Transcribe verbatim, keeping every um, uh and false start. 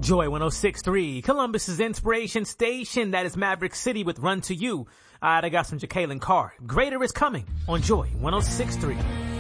Joy one oh six point three, Columbus's inspiration station. That is Maverick City with Run to You. Alright, I got some Jacqueline Carr. Greater is coming on Joy one oh six point three.